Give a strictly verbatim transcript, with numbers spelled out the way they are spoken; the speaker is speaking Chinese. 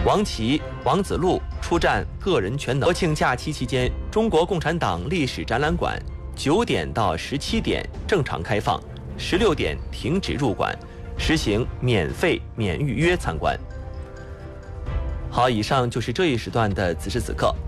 王琦、王子路出战个人全能。国庆假期期间，中国共产党历史展览馆九点到十七点正常开放，十六点停止入馆，实行免费免预约参观。好，以上就是这一时段的此时此刻。